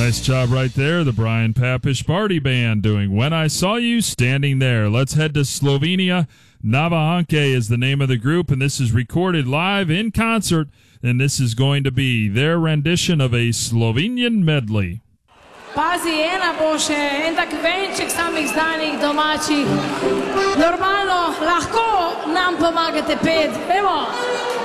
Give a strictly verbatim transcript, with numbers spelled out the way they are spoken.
Nice job right there. The Brian Papish Party Band doing When I Saw You Standing There. Let's head to Slovenia. Navahanke is the name of the group, and this is recorded live in concert, and this is going to be their rendition of a Slovenian medley. Pazi, ena bo še en tak venček samih znanih domačih. Normalno, lahko nam pomagate pet. Evo!